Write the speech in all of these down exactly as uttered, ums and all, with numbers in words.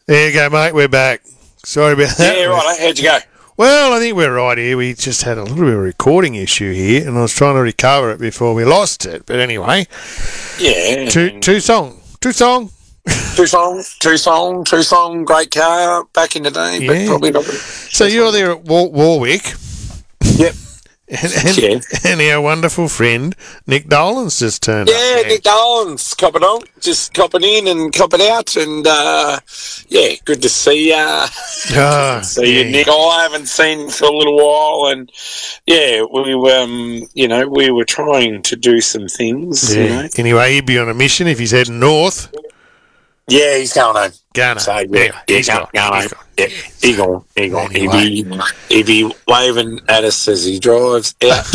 There you go, mate. We're back. Sorry about that. Yeah, right. How'd you go? Well, I think we're right here. We just had a little bit of a recording issue here, and I was trying to recover it before we lost it. But anyway, yeah, two two song, two song, two song, two song, two song. Great car back in the day, Yeah. but probably not. So you're there at War- Warwick. Yep. And, and, Yeah. and our wonderful friend Nick Dolan's just turned up. Yeah, man. Nick Dolan's copping on, just copping in and copping out, and uh, yeah, good to see you. Ah, see yeah. you, Nick. I haven't seen you for a little while, and yeah, we um, you know, we were trying to do some things. Yeah. You know? Anyway, he'd be on a mission if he's heading north. Yeah, he's going home. Ghana. So yeah, Anyway, yeah, he's going, gone. going He's home. gone. Yeah, he gone. He gone. Anyway. He'd be, he'd be waving at us as he drives out.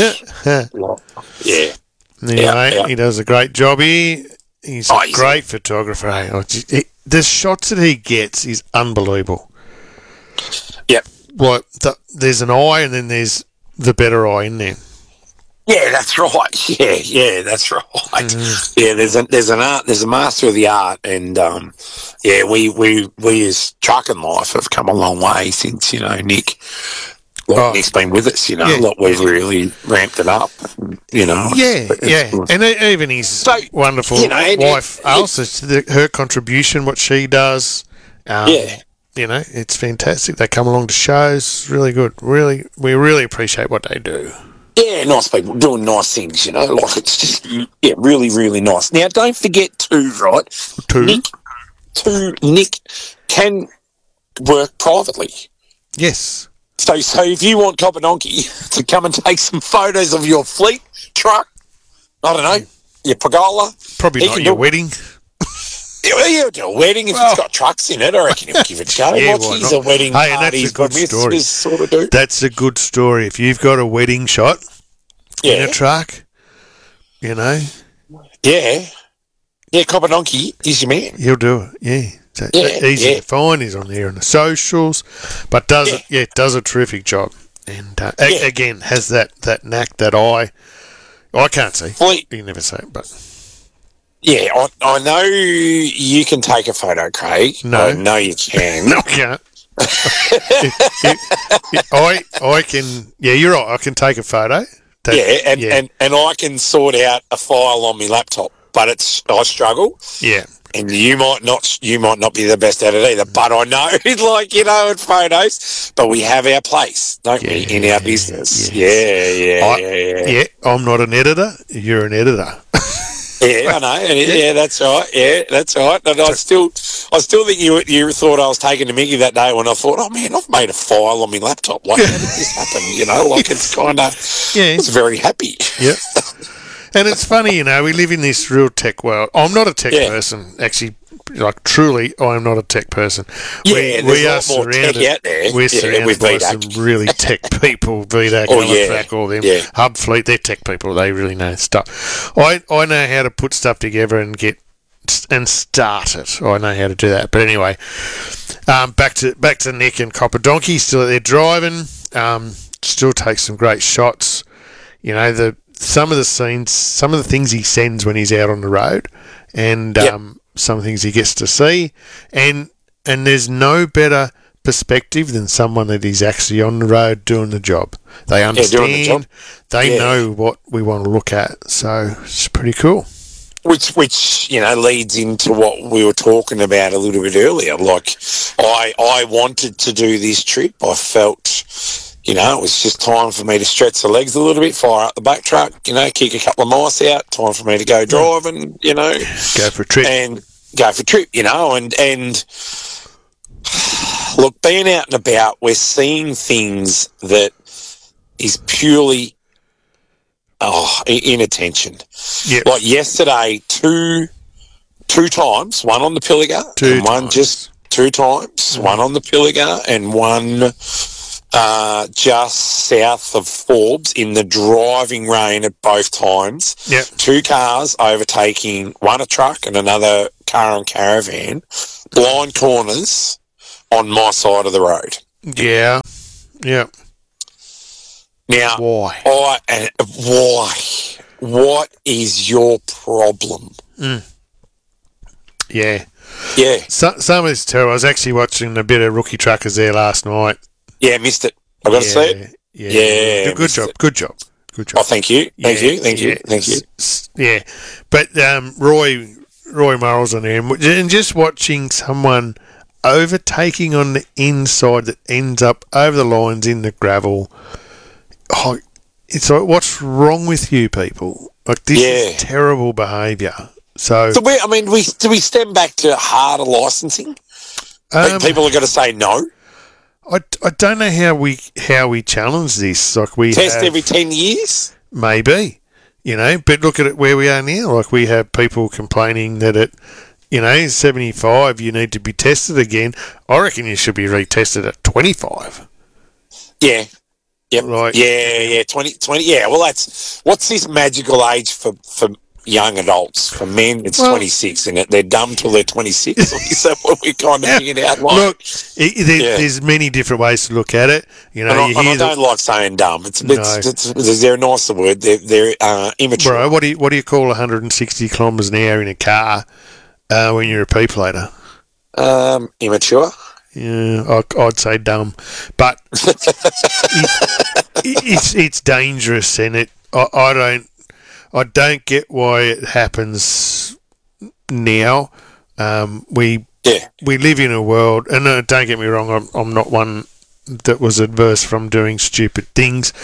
yeah. Anyway, Yeah, yeah. he does a great job here. He's Oh, a he's- great photographer. eh? Oh, gee, he- the shots that he gets is unbelievable. Yep. Like, the, there's an eye and then there's the better eye in there. Yeah, that's right. Yeah, yeah, that's right. Mm-hmm. Yeah, there's a there's an art, there's a master of the art, and um, yeah, we we we as trucking life have come a long way since you know Nick. Like Oh. Nick's been with us, you know. Yeah. Like we've really ramped it up, you know. Yeah, It's- yeah. And e- even his So, wonderful you know, and wife, it- Elsa, the, her contribution, what she does. Um, Yeah. You know, it's fantastic. They come along to shows. Really good. Really, we really appreciate what they do. Yeah, nice people doing nice things, you know. Like it's just yeah, really, really nice. Now, don't forget too, right? Too? Nick, too, Nick can work privately. Yes. So, so if you want Coppadonki to come and take some photos of your fleet truck, I don't know, your Pergola, Probably he not can your do- wedding. yeah, he'll do a wedding if Well- it's got trucks in it. I reckon he'll give it a go. Yeah, What's why he's not? a wedding Hey, and that's parties a good good story. missus sort of do. That's a good story. If you've got a wedding shot in Yeah, a truck, you know, yeah, yeah. Coppadonki is your man. he'll do it. Yeah. So Yeah, easy yeah. to find. He's on there on the socials, but does Yeah. it? Yeah, does a terrific job. And uh, a- Yeah. again, has that that knack, that eye. I can't see. Fleet. You can never say it, but Yeah, I, I know you can take a photo, Craig. No. I know you can. no, I can't. I I can. Yeah, you're right. I can take a photo. That- Yeah, and, yeah, And, and I can sort out a file on my laptop, but it's I struggle, yeah. and you might not you might not be the best at it either. But I know, like you know, in photos, but we have our place, don't we, in Yeah, our business? yes. Yeah, yeah, I, yeah, yeah. yeah, I'm not an editor. You're an editor. Yeah, I know. And it- yeah, that's right. Yeah, that's right. And I still, I still think you you thought I was taking the Mickey that day when I thought, oh man, I've made a file on my laptop. Like, how did this happen? You know, like it's kind of, Yeah. I was very happy. Yep. And it's funny, you know, we live in this real tech world. I'm not a tech Yeah. person, actually. Like truly, I am not a tech person. Yeah, we, there's we a are lot more tech surrounded. out there. We're Yeah, surrounded with by V DAC. some really tech people. V DAC, Oh, yeah. Track, all them. Yeah. Hub Fleet, they're tech people. They really know stuff. I I know how to put stuff together and get and start it. I know how to do that. But anyway, um, back to back to Nick and Coppadonki. Still out there driving. Um, still takes some great shots. You know, the some of the scenes, some of the things he sends when he's out on the road, and Yep. um, some things he gets to see, and and there's no better perspective than someone that is actually on the road doing the job. They understand. doing the job. They Yeah. know what we want to look at. So it's pretty cool. Which, which you know, leads into what we were talking about a little bit earlier. Like, I, I wanted to do this trip. I felt, you know, it was just time for me to stretch the legs a little bit, fire up the back truck, you know, kick a couple of mice out. Time for me to go driving, you know, Go for a trip. and go for a trip, you know, and and look, being out and about, we're seeing things that is purely oh i- inattention. Yep. Like yesterday, two two times, one on the Pilliga, Two and one times. just two times, one on the Pilliga and one uh, just south of Forbes in the driving rain at both times. Yep. Two cars overtaking, one a truck and another car and caravan, blind corners on my side of the road. Yeah. Yeah. Now, Why? I and why? What is your problem? Yeah. Yeah. So, some of this terrible. I was actually watching a bit of Rookie Truckers there last night. Yeah, missed it. I got to yeah, see it. Yeah. Yeah. Good, good job. It. Good job. Good job. Oh, thank you. Thank yeah, you. Thank yeah, you. Thank you. S- yeah. But um, Roy Roy Morrell's on there, and, and just watching someone overtaking on the inside that ends up over the lines in the gravel. Oh, it's like, what's wrong with you people? Like, this Yeah. is terrible behaviour. So, So we, I mean, we do we stem back to harder licensing? um, People are going to say no. I, I don't know how we how we challenge this. Like, we Test have, every ten years. maybe, you know, but look at it where we are now. Like, we have people complaining that at, you know, seventy-five you need to be tested again. I reckon you should be retested at twenty-five. Yeah. Yep. Like, yeah, yeah, twenty, twenty, yeah, well, that's, what's this magical age for, for young adults? For men, it's Well- twenty-six, and they're dumb till they're twenty-six. Is that what we kind of figured out? Like, Look, it, there, Yeah. there's many different ways to look at it. You know, and I, you and I hear don't the, like saying dumb. It's, it's, No. it's, is there a nicer word? They're, they're uh, immature. bro, what do you what do you call one hundred sixty kilometres an hour in a car uh, when you're a P plater? Um, immature. Yeah, I, I'd say dumb, but it, it, it's it's dangerous, and it I, I don't I don't get why it happens now. Um, we Yeah. we live in a world, and uh, don't get me wrong, I'm I'm not one that was adverse from doing stupid things.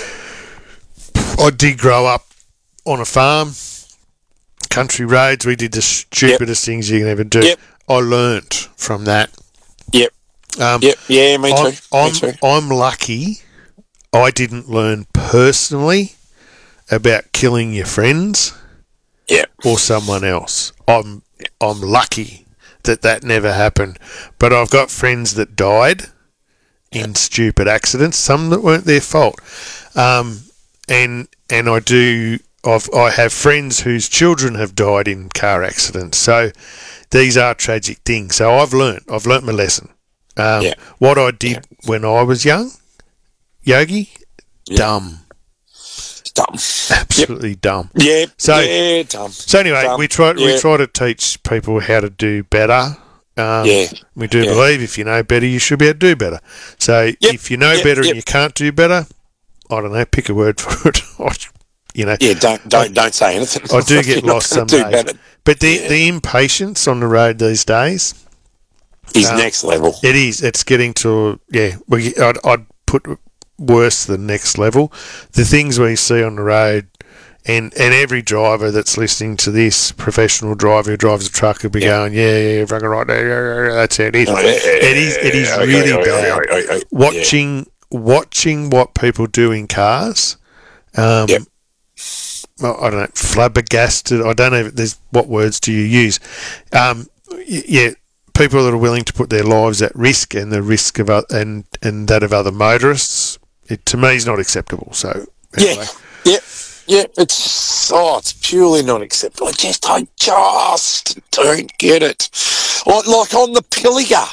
I did grow up on a farm, country roads. We did the stupidest things you can ever do. Yep. I learnt from that. Yep. Um, Yep. Yeah, me too. I'm, I'm, me too. I'm lucky I didn't learn personally about killing your friends Yep. or someone else. I'm I'm lucky that that never happened. But I've got friends that died in stupid accidents, some that weren't their fault. Um, and and I do I've I have friends whose children have died in car accidents. So these are tragic things. So I've learnt. I've learnt my lesson. Um, Yeah. What I did when I was young, Yogi, Yeah. dumb, Dumb. absolutely dumb. Yeah. So- yeah, dumb. So anyway, Dumb. we try we Yeah. try to teach people how to do better. Um, Yeah. We do Yeah. believe if you know better, you should be able to do better. So Yep. if you know Yep. better Yep. and you can't do better, I don't know, pick a word for it. I- you know, Yeah, don't don't don't say anything. I do get You're not lost gonna some do days. better. But the Yeah. the impatience on the road these days, He's Um, next level. it is. It's getting to yeah. We I'd, I'd put worse than next level. The things we see on the road, and and every driver that's listening to this, professional driver who drives a truck, will be Yeah. going, yeah, yeah, fucking right there, yeah, yeah, that's it. It is. Oh, yeah, It is. It is yeah, really yeah, bad. yeah, yeah, yeah. Watching watching what people do in cars. Um, Yep. well, I don't know, flabbergasted. I don't know. If there's what words do you use? Um, y- yeah. People that are willing to put their lives at risk and the risk of o- and and that of other motorists, it to me is not acceptable. So anyway. Yeah, yeah, yeah. It's oh, it's purely not acceptable. I just, I just don't get it. Like, like on the Pilliga,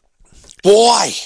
why?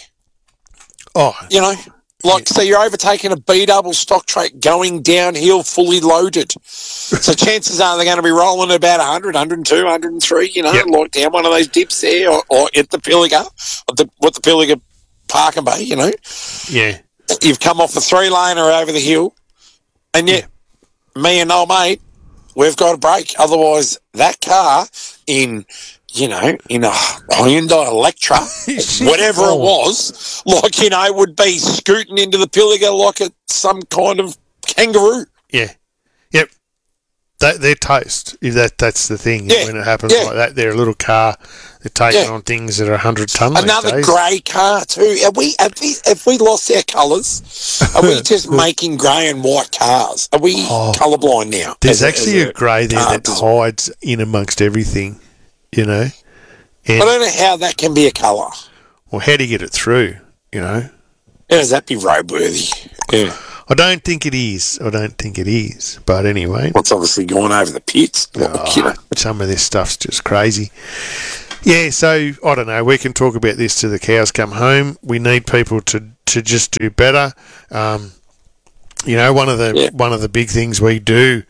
oh You know, like so you're overtaking a B double stock trait going downhill, fully loaded. So chances are they're going to be rolling at about one hundred, one oh two, one oh three. You know, Yep. like down one of those dips there, or, or at the Pilliga, at the what the Pilliga Park and Bay. You know. yeah, You've come off the three laner over the hill, and yet me and old mate, we've got to brake. Otherwise, that car in, you know, in a Hyundai Electra, whatever it was, like, you know, would be scooting into the Pilliga like it's some kind of kangaroo. yeah, yep. They, they're toast. If that that's the thing. Yeah, When it happens yeah. like that, they're a little car. They're taking Yeah. on things that are hundred ton. these Another days. grey car too. Are we, have we, have we lost our colours? Are we just making grey and white cars? Are we Oh. colourblind now? There's As a- actually as a grey there car that design? hides in amongst everything. You know. And, I don't know how that can be a colour. well, how do you get it through? You know. How does that be roadworthy? Yeah. I don't think it is. I don't think it is. But anyway, Well, it's obviously gone over the pits. Like, you know. some of this stuff's just crazy. Yeah, so I don't know. We can talk about this till the cows come home. We need people to, to just do better. Um, you know, one of the Yeah. one of the big things we do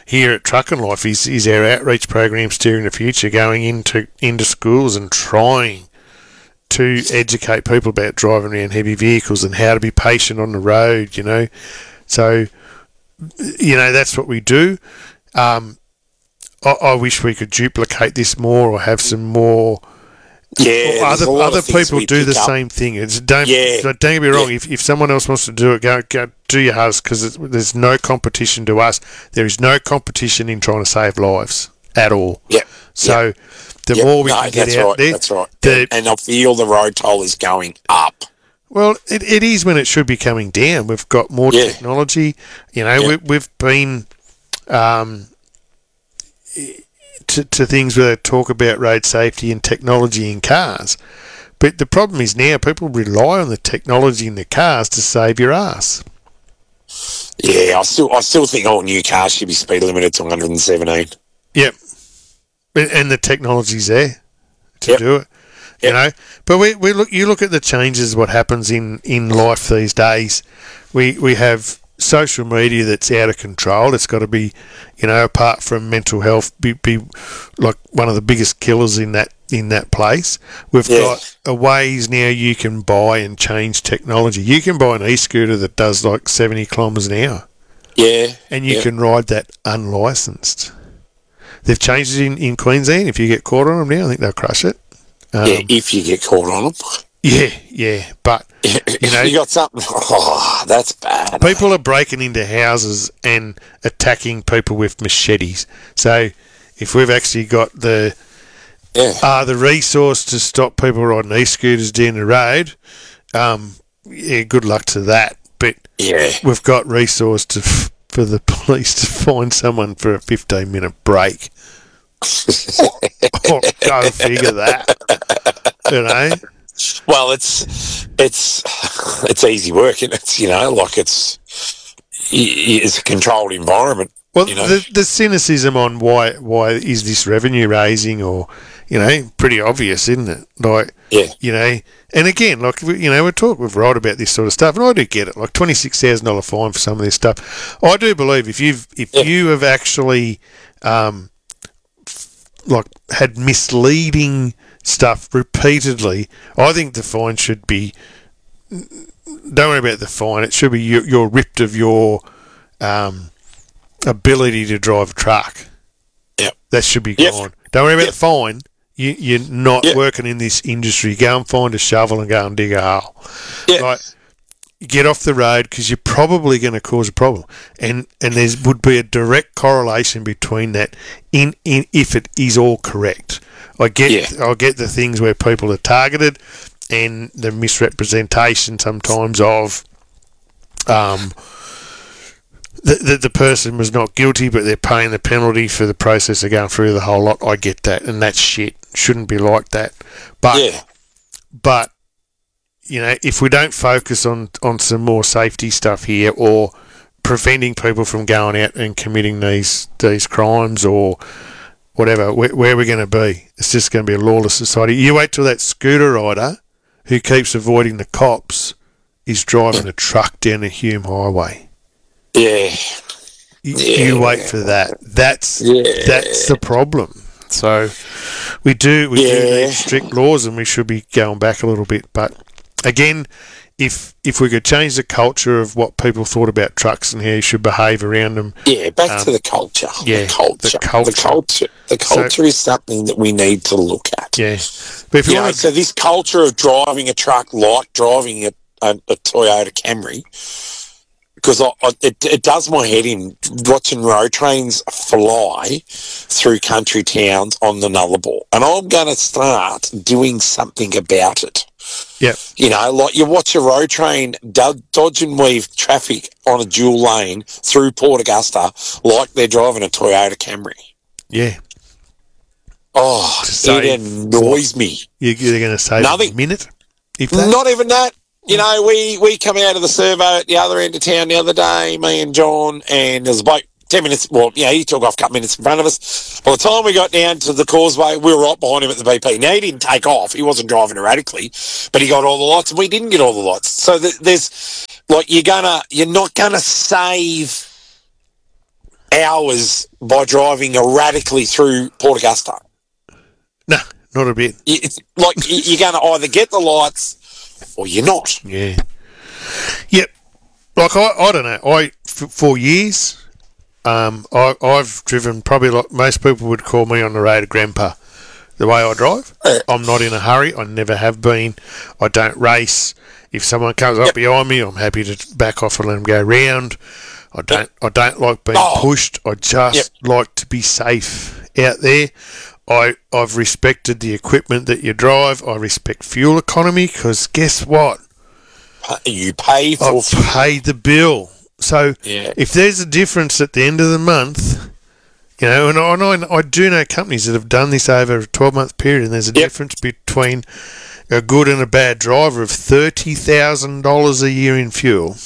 here at Truckin' Life is, is our outreach program Steering the Future, going into into schools and trying to educate people about driving around heavy vehicles and how to be patient on the road, you know. So, you know, that's what we do. Um, I, I wish we could duplicate this more or have some more... Yeah, other other people do the up. same thing. It's, don't, yeah. don't get me wrong. Yeah. If, if someone else wants to do it, go, go do your hardest, because there's no competition to us. There is no competition in trying to save lives at all. Yeah. So... Yep. The yep. more we no, can get that's out right, there, that's right. the, and I feel the road toll is going up. Well, it, it is when it should be coming down. We've got more yeah. technology. You know, yeah. we, we've been um, to, to things where they talk about road safety and technology in cars. But the problem is now people rely on the technology in the cars to save your ass. Yeah, I still I still think all new cars should be speed limited to one hundred seventeen. Yep. And the technology's there to yep. do it, you yep. know. But we, we look. You look at the changes. What happens in, in life these days? We we have social media that's out of control. It's got to be, you know, apart from mental health, be, be like one of the biggest killers in that in that place. We've yeah. got a ways now you can buy and change technology. You can buy an e-scooter that does like seventy kilometres an hour. Yeah, and you yeah. can ride that unlicensed. They've changed it in, in Queensland. If you get caught on them now, I think they'll crush it. Um, yeah, if you get caught on them. Yeah, yeah. But, you know... you got something... Oh, that's bad. People are breaking into houses and attacking people with machetes. So, if we've actually got the yeah. uh, the resource to stop people riding e-scooters down the road, um, yeah, good luck to that. But yeah. we've got resource to... for the police to find someone for a fifteen minute break. Oh, go figure that. You know? Well, it's it's it's easy work, and it's you know like it's it's a controlled environment. Well, you know? the the cynicism on why why is this revenue raising, or you know, pretty obvious, isn't it? Like, yeah, you know, and again, like you know, we talk, we've write about this sort of stuff, and I do get it. Like twenty six thousand dollar fine for some of this stuff. I do believe if you've if yeah. you have actually um like had misleading stuff repeatedly, I think the fine should be. Don't worry about the fine. It should be you're, you're ripped of your um, ability to drive a truck. Yeah, that should be yep. gone. Don't worry about yep. the fine. You, you're not yep. working in this industry. Go and find a shovel and go and dig a hole. Yeah. Like, get off the road because you're probably going to cause a problem, and and there would be a direct correlation between that. In, in if it is all correct, I get yeah. I get the things where people are targeted, and the misrepresentation sometimes of um the, the the person was not guilty, but they're paying the penalty for the process of going through the whole lot. I get that, and that's shit. Shouldn't be like that. But yeah. but you know, if we don't focus on, on some more safety stuff here, or preventing people from going out and committing these these crimes or whatever, where, where are we going to be? It's just going to be a lawless society. You wait till that scooter rider who keeps avoiding the cops is driving a truck down the Hume Highway. Yeah. You, yeah. you wait for that. That's yeah. that's the problem. So we do we yeah. do need strict laws, and we should be going back a little bit, but. Again, if if we could change the culture of what people thought about trucks and how you should behave around them. Yeah, back um, to the culture. Yeah, the culture. The culture. The culture, the culture so, is something that we need to look at. Yeah. But if you, you want know, to... so this culture of driving a truck like driving a, a, a Toyota Camry, because I, I, it, it does my head in watching road trains fly through country towns on the Nullarbor. And I'm going to start doing something about it. Yeah, you know, like you watch a road train do- dodge and weave traffic on a dual lane through Port Augusta like they're driving a Toyota Camry. Yeah. Oh, it annoys what? me. You're going to save Nothing. a minute? If that? Not even that. You know, we, we come out of the servo at the other end of town the other day, me and John, and there's a bloke ten minutes, well, yeah, he took off a couple minutes in front of us. By the time we got down to the causeway, we were right behind him at the B P. Now, he didn't take off. He wasn't driving erratically, but he got all the lights, and we didn't get all the lights. So th- there's, like, you're gonna, you're not gonna save hours by driving erratically through Port Augusta. No, not a bit. It's like you're going to either get the lights or you're not. Yeah. Yep. Like, I, I don't know. I, f- for years, um, I, I've driven probably like most people would call me on the road a grandpa. The way I drive, Yeah. I'm not in a hurry. I never have been. I don't race. If someone comes up Yep. behind me, I'm happy to back off and let them go round. I don't. I don't like being Oh. pushed. I just Yep. like to be safe out there. I I've respected the equipment that you drive. I respect fuel economy because guess what? You pay for I've paid the bill. So Yeah. if there's a difference at the end of the month, you know, and I, and I, I do know companies that have done this over a twelve-month period, and there's a Yep. difference between a good and a bad driver of thirty thousand dollars a year in fuel.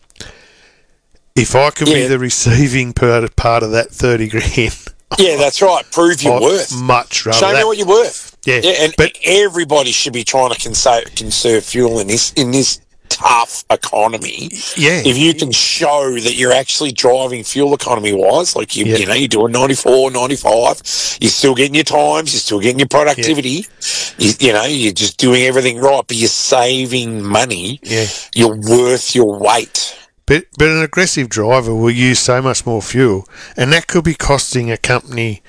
If I can be Yeah. the receiving part of, part of that thirty grand, Yeah, that's right. Prove your I'd worth. much rather Show me that. what you're worth. Yeah, yeah and but- everybody should be trying to conserve, conserve fuel in this in this tough economy. Yeah. If you can show that you're actually driving fuel economy wise, like you, Yeah. you know, you're doing ninety-four, ninety-five, you're still getting your times, you're still getting your productivity. You, you know, you're just doing everything right, but you're saving money. Yeah. You're worth your weight. But but an aggressive driver will use so much more fuel, and that could be costing a company,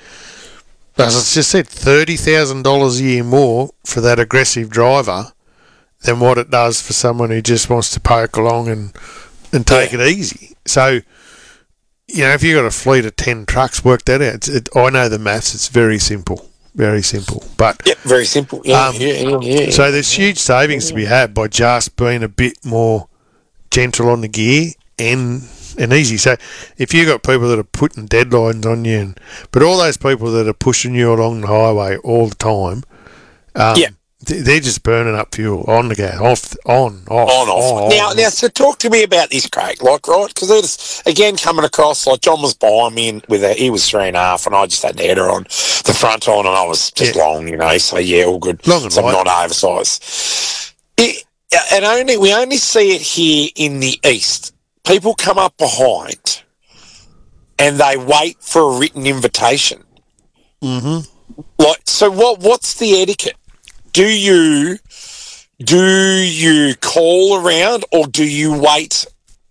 as I just said, thirty thousand dollars a year more for that aggressive driver than what it does for someone who just wants to poke along and and take Yeah. it easy. So, you know, if you've got a fleet of ten trucks, work that out. It's, it, I know the maths. It's very simple, very simple. But Yep, very simple. Yeah, Um, yeah, yeah, yeah. so there's huge savings to be had by just being a bit more gentle on the gear and and easy. So if you've got people that are putting deadlines on you, and, but all those people that are pushing you along the highway all the time, um, Yeah. th- they're just burning up fuel on the go, off, on, off, on off. now, on, now, off. so talk to me about this, Craig. Like, right? Because it was again coming across like John was behind me in, with a he was three and a half, and I just had the header on the front on, and I was just Yeah. long, you know. So yeah, all good. Long and so I'm light. not oversized. It, and only we only see it here in the east. People come up behind, and they wait for a written invitation. Mhm. Like, so what? What's the etiquette? Do you do you call around, or do you wait?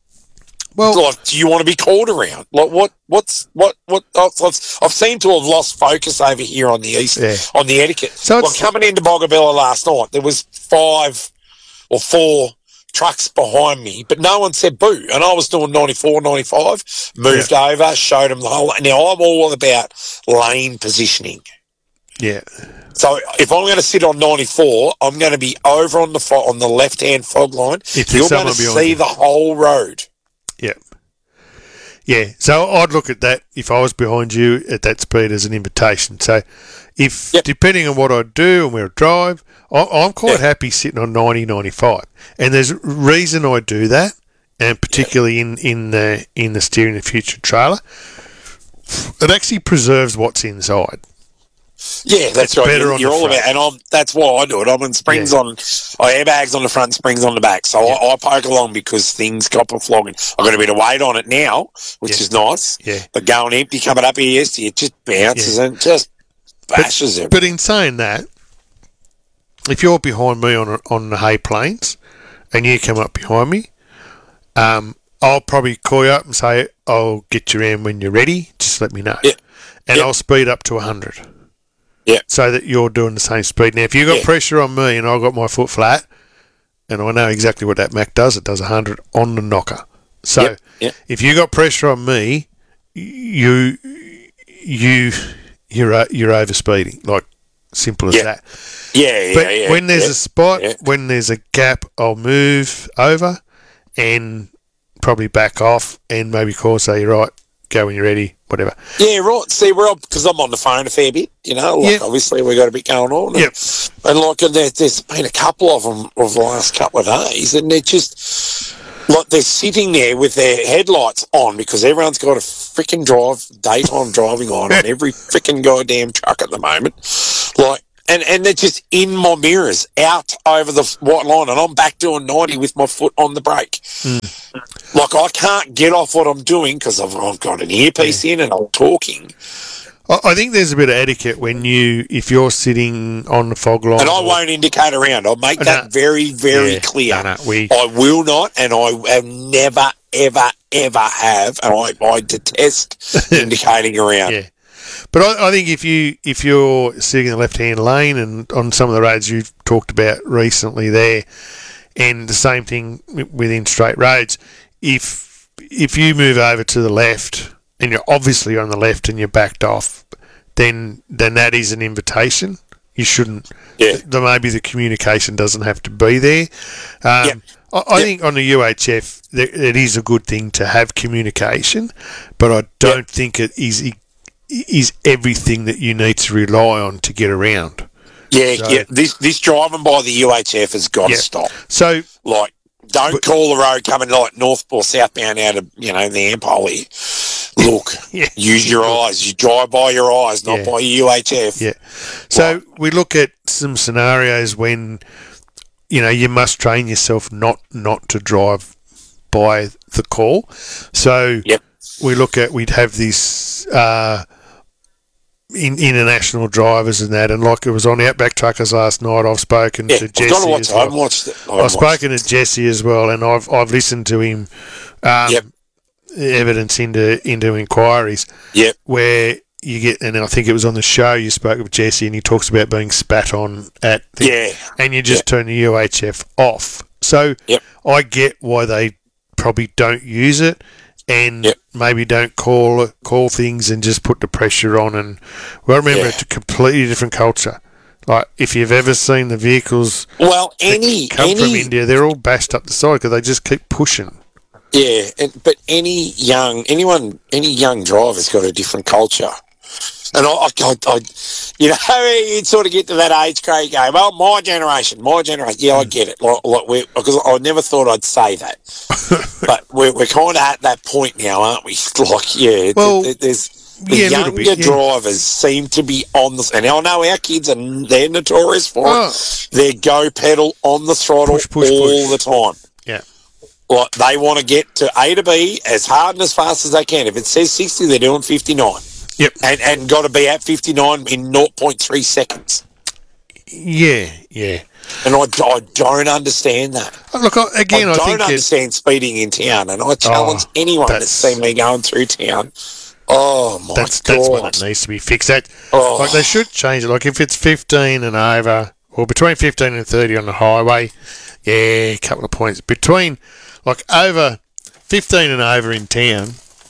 Well, Like, do you want to be called around? Like, what? What's what? What? I've, I've seemed to have lost focus over here on the east Yeah. on the etiquette. So like it's- coming into Boggabella last night, there was five or four trucks behind me, but no one said boo. And I was doing ninety-four, ninety-five, moved over, showed them the whole. Now I'm all about lane positioning. yeah, So if I'm going to sit on ninety-four, I'm going to be over on the fo- on the left-hand fog line. If there's You're going to someone behind see you. the whole road. yeah, yeah. So I'd look at that if I was behind you at that speed as an invitation. So if Yep. depending on what I do and where I drive, I, I'm quite Yep. happy sitting on ninety, ninety-five. And there's a reason I do that, and particularly in, in the in the steering the future trailer, it actually preserves what's inside. Yeah, that's right. better You're, on you're the all front. about, and I'm, that's why I do it. I'm in springs Yeah. on, I airbags on the front, springs on the back. So Yeah. I, I poke along because things got a flogging. I've got a bit of weight on it now, which Yeah. is nice. Yeah. But going empty, coming up here yesterday, it just bounces and just bashes it. But in saying that, if you're behind me on on the hay plains, and you come up behind me, um, I'll probably call you up and say, "I'll get you around when you're ready. Just let me know." Yeah. And Yeah. I'll speed up to one hundred. Yeah. So that you're doing the same speed. Now, if you've got Yeah. pressure on me and I've got my foot flat, and I know exactly what that Mac does, it does one hundred on the knocker. So Yep, yep. if you got pressure on me, you you you're o- you're overspeeding. Like simple as Yeah. that. Yeah, yeah, But yeah. when there's yeah. a spot, yeah. when there's a gap, I'll move over and probably back off and maybe call and say, "You're right, go when you're ready," whatever. Yeah, right. See, we're because I'm on the phone a fair bit, you know. Like, Yep. obviously, we've got a bit going on. And, Yep. and like, and there, there's been a couple of them of the last couple of days, and they're just like they're sitting there with their headlights on because everyone's got a freaking drive daytime driving on on every freaking goddamn truck at the moment. Like, and, and they're just in my mirrors, out over the white line, and I'm back doing ninety with my foot on the brake. Mm. Like, I can't get off what I'm doing because I've, I've got an earpiece yeah. in and I'm talking. I think there's a bit of etiquette when you, if you're sitting on the fog line. And I won't indicate around. I'll make that no, very, very yeah, clear. No, no, we, I will not, and I have never, ever, ever have, and I, I detest indicating around. Yeah. But I, I think if you if you're sitting in the left hand lane and on some of the roads you've talked about recently there, and the same thing within straight roads, if if you move over to the left and you're obviously on the left and you're backed off, then then that is an invitation. You shouldn't. Yeah. The, maybe the communication doesn't have to be there. Um, yep. I, I yep. think on the U H F it is a good thing to have communication, but I don't yep. think it is is everything that you need to rely on to get around. Yeah, so, yeah. This this driving by the U H F has got to yeah. stop. So, like, don't but, call the road coming like north or southbound out of you know the Ampoli. Look, yeah. use your eyes. You drive by your eyes, not yeah. by your U H F. Yeah. So right. we look at some scenarios when you know you must train yourself not not to drive by the call. So yep. we look at we'd have this. Uh, In, international drivers and that, and like it was on Outback Truckers last night. I've spoken yeah, to Jesse I've watched, as well. I've watched it. I've, I've spoken to Jesse as well, and I've I've listened to him. Um, yep. Evidence into into inquiries. Yep. Where you get, and I think it was on the show you spoke with Jesse, and he talks about being spat on at. The, yeah. And you just yep. turn the U H F off. So yep. I get why they probably don't use it. And yep. maybe don't call call things and just put the pressure on. And well, remember, yeah. it's a completely different culture. Like if you've ever seen the vehicles, well, any that come any, from India, they're all bashed up the side because they just keep pushing. Yeah, and, but any young anyone any young driver's got a different culture. And I, I, I, you know, you sort of get to that age, Craig, go, well, my generation, my generation. Yeah, I get it. Like, like we're, because I never thought I'd say that. But we're, we're kind of at that point now, aren't we? Like, yeah, well, th- there's the yeah, younger bit, yeah. drivers seem to be on the, and I know our kids are, they're notorious for oh. it. They go pedal on the throttle push, push, all push. the time. Yeah. Like, they want to get to A to B as hard and as fast as they can. If it says sixty, they're doing fifty-nine. Yep. And and got to be at fifty-nine in zero point three seconds. Yeah, yeah. And I, I don't understand that. Look, again, I, I don't think understand it, speeding in town, and I challenge oh, anyone that's seen me going through town. Oh, my that's, God. That's what needs to be fixed. That, oh. Like, they should change it. Like, if it's fifteen and over, or between fifteen and thirty on the highway, yeah, a couple of points. Between, like, over fifteen and over in town,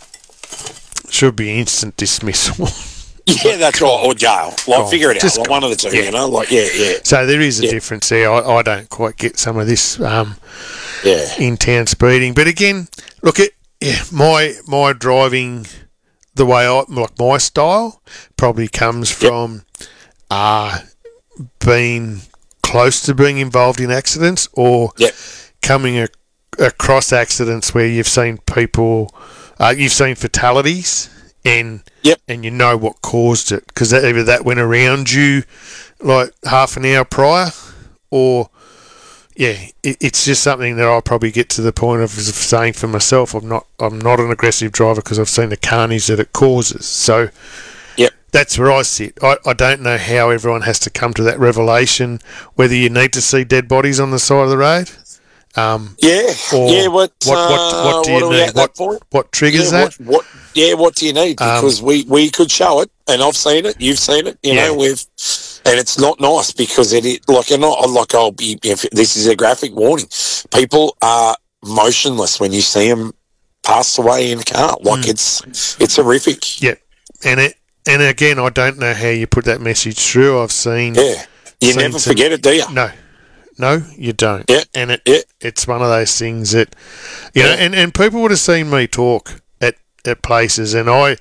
should be instant dismissal. Yeah, that's right, or jail. Like, God, figure it out. Like, God. one of the two, yeah. you know? Like, yeah, yeah. So there is a yeah. difference there. I, I don't quite get some of this um, yeah. in-town speeding. But again, look, at yeah, my my driving, the way I, like my style, probably comes from yep. uh, being close to being involved in accidents or yep. coming a, across accidents where you've seen people... Uh, you've seen fatalities, and yep. and you know what caused it because that, either that went around you like half an hour prior, or yeah, it, it's just something that I'll probably get to the point of, of saying for myself, I'm not I'm not an aggressive driver because I've seen the carnage that it causes. So yep. that's where I sit. I, I don't know how everyone has to come to that revelation, whether you need to see dead bodies on the side of the road. Um, yeah, yeah. What what, what what do you what need? What, what triggers yeah, that? What, what? Yeah, what do you need? Because um, we, we could show it, and I've seen it. You've seen it. You yeah. know, we've, and it's not nice because it, it like, and not like I'll be. If this is a graphic warning, people are motionless when you see them pass away in a car. Like mm. it's it's horrific. Yeah, and it and again, I don't know how you put that message through. I've seen. Yeah, you seen never some, forget it, do you? No. No, you don't. Yeah. And it yeah. it's one of those things that, you know, yeah. and, and people would have seen me talk at, at places, and I,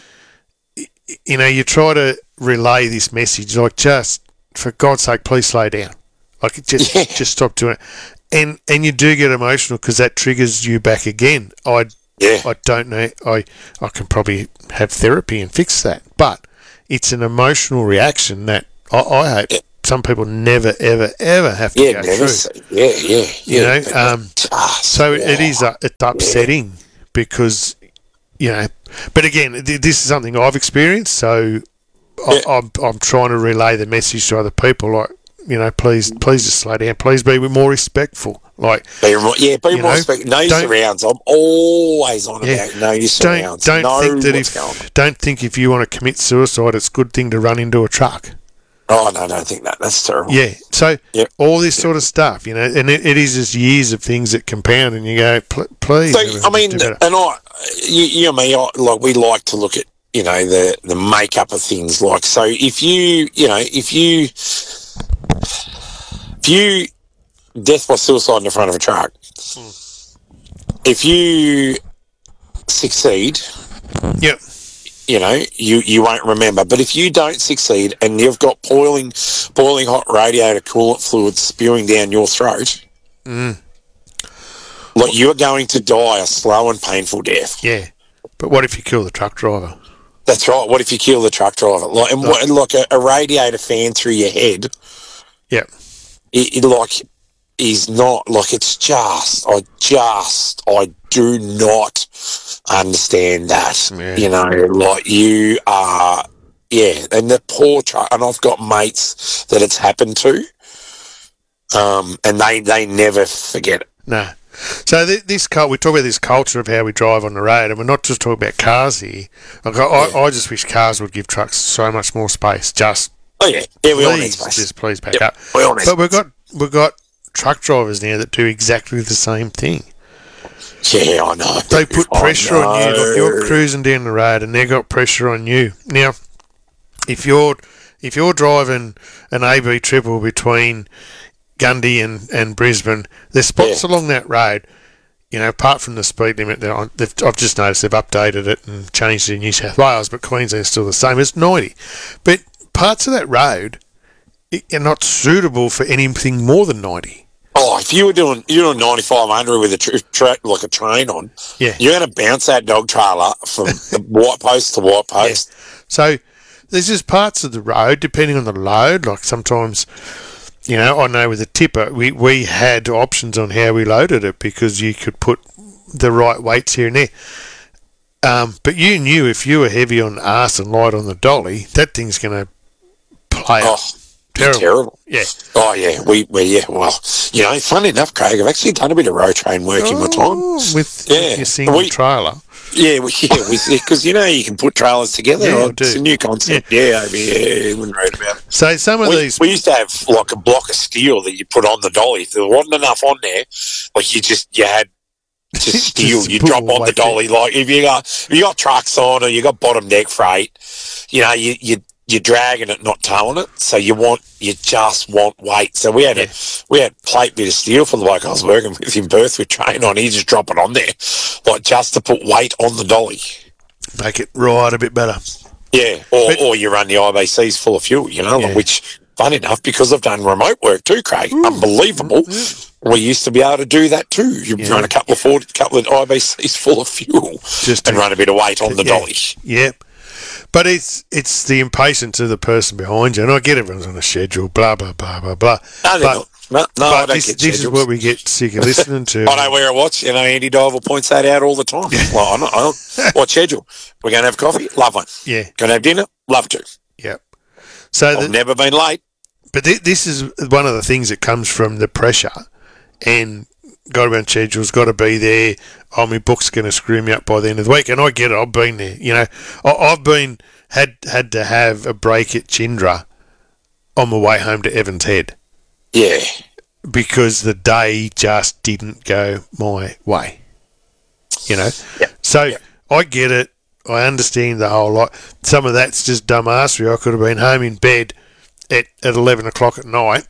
you know, you try to relay this message, like, just, for God's sake, please slow down. Like, just yeah. just stop doing it. And and you do get emotional because that triggers you back again. I, yeah. I don't know. I, I can probably have therapy and fix that. But it's an emotional reaction that I, I hope... Yeah. some people never, ever, ever have to Yeah, go never through. see. Yeah, yeah, You yeah. know, um, Ah, so yeah. it is uh, it's upsetting because, you know, but again, th- this is something I've experienced, so I, Yeah. I'm, I'm trying to relay the message to other people, like, you know, please, please just slow down. Please be more respectful. Like, Be more, yeah, be you more know, respect. Know your don't- surrounds. I'm always on Yeah. about know your don't surrounds. don't know think that what's going on. if don't think if you want to commit suicide, it's a good thing to run into a truck. Oh, no, don't think that. That's terrible. Yeah. So Yep. all this sort of stuff, you know, and it, it is just years of things that compound, and you go, "Pl- please. So, everyone, I mean, do better." and I, you, you and me, I, like, we like to look at, you know, the, the makeup of things. Like, so if you, you know, if you, if you death by suicide in the front of a truck, if you succeed, Yep. you know, you, you won't remember. But if you don't succeed and you've got boiling, boiling hot radiator coolant fluid spewing down your throat, Mm. like, you're going to die a slow and painful death. Yeah. But what if you kill the truck driver? That's right. What if you kill the truck driver? Like, and what, like a, a radiator fan through your head, Yep. it, it like is not like it's just. I just I do not understand that. Yeah. You know, like you are. Yeah, and the poor truck. And I've got mates that it's happened to, um, and they they never forget it. No. So th- this cult, we talk about this culture of how we drive on the road, and we're not just talking about cars here. Like, I, Yeah. I, I just wish cars would give trucks so much more space. Just Oh yeah, yeah. We all need please, space. just please back Yep, up. we all need But we've got we've got truck drivers now that do exactly the same thing. Yeah, I know. They put I pressure on you. Like, you're know. cruising down the road, and they've got pressure on you. Now, if you're if you're driving an A B triple between Gundy and, and Brisbane, there's spots Yeah. along that road, you know, apart from the speed limit, that I- they've, I've just noticed they've updated it and changed it in New South Wales, but Queensland's still the same. It's ninety. But parts of that road i- are not suitable for anything more than ninety. Oh, if you were doing you're doing ninety-five hundred with a tr- tra- like a train on, Yeah. you're going to bounce that dog trailer from the white post to white post. So there's just parts of the road, depending on the load, like sometimes, you know, I know with the tipper, we, we had options on how we loaded it because you could put the right weights here and there. Um, but you knew if you were heavy on arse and light on the dolly, that thing's going to play Oh, up terrible. terrible. Yeah. Oh yeah, we, we yeah. Well, you know, funny enough, Craig, I've actually done a bit of road train work in my time. Oh, with, Yeah. with your single We- trailer. Yeah, we, yeah, because you know you can put trailers together. Yeah, I it's do. a new concept. Yeah, I mean, yeah, you wouldn't read about it. So some of We, these, we used to have like a block of steel that you put on the dolly. If there wasn't enough on there, like you just you had just steel. Just you put drop more on the weight there. dolly. Like if you got if you got trucks on or you got bottom deck freight, you know you you you're dragging it, not towing it. So you want you just want weight. So we had Yeah. a we had plate bit of steel for the bloke I was working with in Perth with train on. He just drop it on there, like just to put weight on the dolly. make it ride a bit better. Yeah, or, But- or you run the I B Cs full of fuel, you know, Yeah. which, fun enough, because I've done remote work too, Craig, unbelievable. We used to be able to do that too. You Yeah. run a couple of Ford, couple of I B Cs full of fuel Just and to- run a bit of weight on the Yeah. dolly. Yep. But it's it's the impatience of the person behind you, and I get everyone's on a schedule, blah blah blah blah blah. No, they're but not. No, no I but don't this, get this is schedules. what we get sick of listening to. I know where I watch. You know, Andy Dival points that out all the time. Well, I don't, I don't, what schedule? We're going to have coffee? Love one. Yeah, Going to have dinner? Love to. yep. So, I've the, never been late. but th- this is one of the things that comes from the pressure, and got to be on schedules, got to be there. Oh, my book's going to screw me up by the end of the week, and I get it. I've been there. You know, I, I've been had had to have a break at Chindra on my way home to Evans Head, Yeah. because the day just didn't go my way. You know? Yep. So Yep. I get it. I understand the whole lot. Some of that's just dumbassery. I could have been home in bed at, at eleven o'clock at night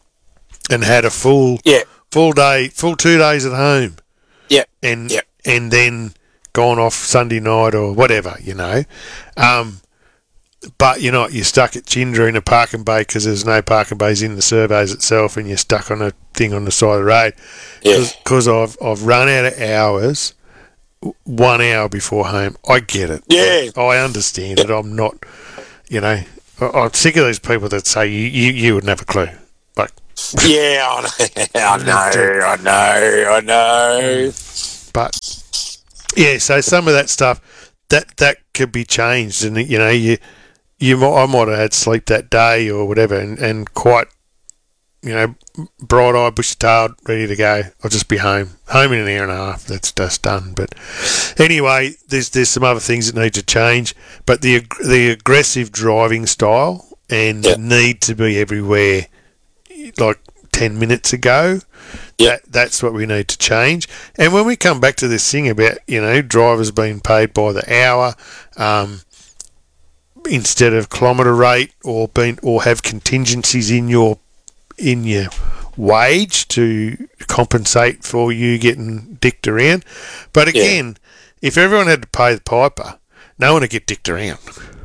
and had a full Yeah. full day, full two days at home, Yeah. and Yep. and then gone off Sunday night or whatever, you know. Um, but you're not, you're stuck at Chindra in a parking bay because there's no parking bays in the surveys itself, and you're stuck on a thing on the side of the road. Yeah. Because I've, I've run out of hours w- one hour before home. I get it. Yeah. I, I understand it. I'm not, you know, I- I'm sick of these people that say you, you, you would never clue. Like, Yeah, I know, I know, I know, I know. but yeah, so some of that stuff that that could be changed, and you know, you you might, I might have had sleep that day or whatever, and, and quite, you know, bright-eyed, bushy-tailed, ready to go. I'll just be home, home in an hour and a half. That's just done. But anyway, there's there's some other things that need to change, but the the aggressive driving style and Yeah. the need to be everywhere, like ten minutes ago. Yeah. That, that's what we need to change. And when we come back to this thing about, you know, drivers being paid by the hour um, instead of kilometre rate, or being or have contingencies in your in your wage to compensate for you getting dicked around. But again, if everyone had to pay the piper, no one would get dicked around.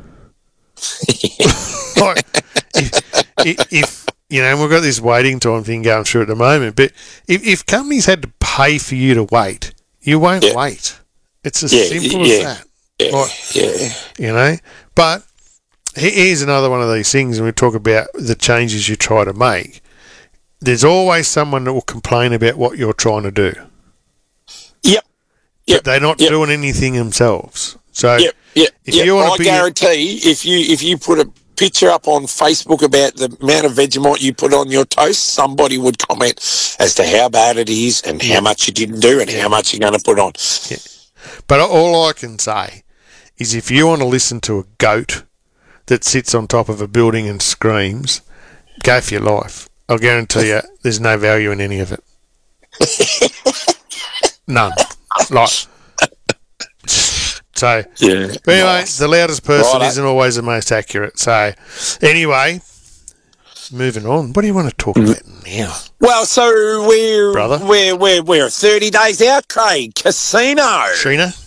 Like, if, if you know, we've got this waiting time thing going through at the moment, but if, if companies had to pay for you to wait, you won't Yeah. wait. It's as Yeah, simple yeah, as that. Yeah, Like, yeah. you know, but he- here's another one of these things, and we talk about the changes you try to make. There's always someone that will complain about what you're trying to do, Yep. Yep. but they're not Yep. doing anything themselves. So Yep, yep, if yep. you wanna I be- guarantee if you if you put a picture up on Facebook about the amount of Vegemite you put on your toast, somebody would comment as to how bad it is and Yeah. how much you didn't do and Yeah. how much you're going to put on. But all I can say is if you want to listen to a goat that sits on top of a building and screams, go for your life. I'll guarantee you there's no value in any of it. None. Like, so, Yeah. but anyway, Nice. the loudest person Righto. isn't always the most accurate. So, anyway, moving on. What do you want to talk about now? Well, so we're Brother? we're we're we're thirty days out, Craig. Casino. Sheena?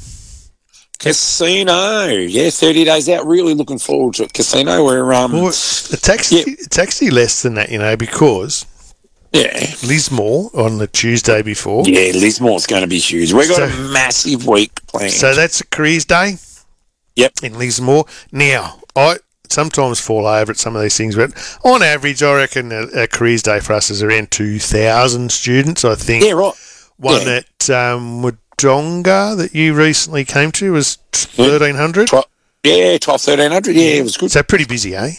Casino. Yeah, thirty days out. Really looking forward to it. Casino. We're um Well, it's actually, Yeah. it's actually less than that, you know, because yeah. Lismore on the Tuesday before. Yeah, Lismore's going to be huge. We've got So- a massive week planned. So that's a careers day. Yep. In Lismore. Now, I sometimes fall over at some of these things, but on average, I reckon a, a careers day for us is around two thousand students. I think Yeah, right. one yeah. at um, Wodonga that you recently came to was thirteen hundred. Tw- yeah, twelve, thirteen hundred. Yeah, it was good. So pretty busy, eh?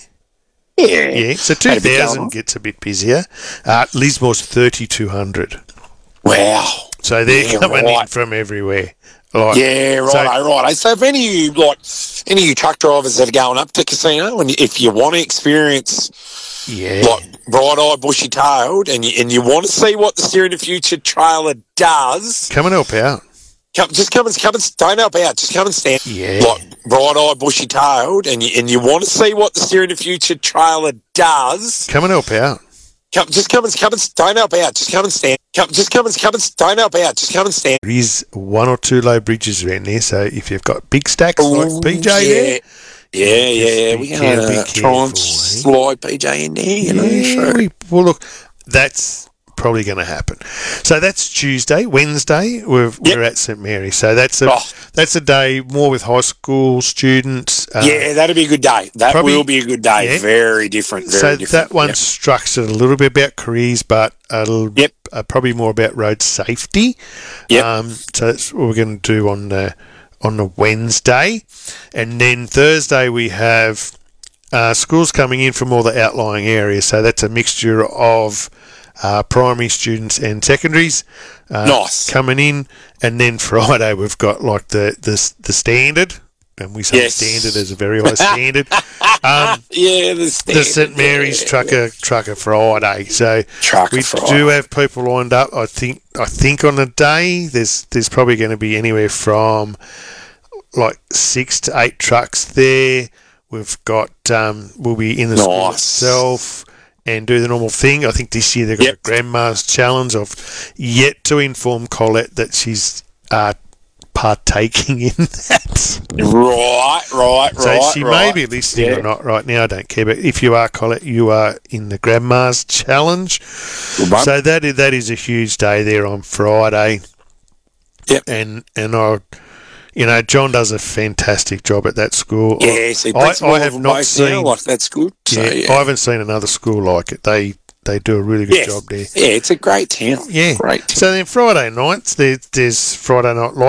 Yeah. Yeah. So Had a bit going on. two thousand gets a bit busier. Uh, Lismore's thirty-two hundred. Wow. So they're Yeah, coming in right. from everywhere. Like, Yeah, right, so- right. So if any of you, like, any of you truck drivers that are going up to casino, and if you want to experience, yeah. like, bright-eyed, bushy-tailed, and you, and you want to see what the Steer in the Future trailer does, Come and help out. come, just come and, come and, don't help out, just come and stand. Yeah. Like, bright-eyed, bushy-tailed, and you, and you want to see what the Steer in the Future trailer does, Come and help out. come, just come and, come and, don't help out, just come and stand. Come, just come and, come and, don't help out, just come and stand. There is one or two low bridges around there, so if you've got big stacks like P J yeah. there, Yeah, yeah, yeah. be We're care- going be to careful, try and eh? slide P J in there, you know. yeah, So. we, well, look, that's probably going to happen. So that's Tuesday. Wednesday, we're, Yep. we're at St Mary. So that's a Oh. that's a day more with high school students. Uh, Yeah, that'll be a good day. That probably- will be a good day. yeah. Very different. Very so different. that one's structured a little bit about careers, but a little, Yep. uh, probably more about road safety. Yep. Um, so that's what we're going to do on the on the Wednesday, and then Thursday we have uh, schools coming in from all the outlying areas. So that's a mixture of uh, primary students and secondaries uh, Nice. coming in, and then Friday we've got like the the, the standard. And we say Yes. standard as a very high standard. Um, Yeah, the, the standard, St Mary's yeah. Trucker Trucker Friday. So Trucker we Friday. do have people lined up. I think I think on the day there's there's probably going to be anywhere from like six to eight trucks there. We've got um, we'll be in the school Nice. itself and do the normal thing. I think this year they've got Yep. a grandma's challenge. I've yet to inform Colette that she's uh, partaking in that. Right, right, So right. she right. may be listening Yeah. or not right now, I don't care. But if you are, Colette, you are in the Grandma's Challenge. Good one. So that is, that is a huge day there on Friday. Yep. And and I, You know, John does a fantastic job at that school. Yeah, see, I, principal I have level not base now, seen. like that's good. So, Yeah, yeah, I haven't seen another school like it. They they do a really good yes. job there. Yeah, it's a great town. Yeah. Great town. So then Friday nights, there, there's Friday Night Lights.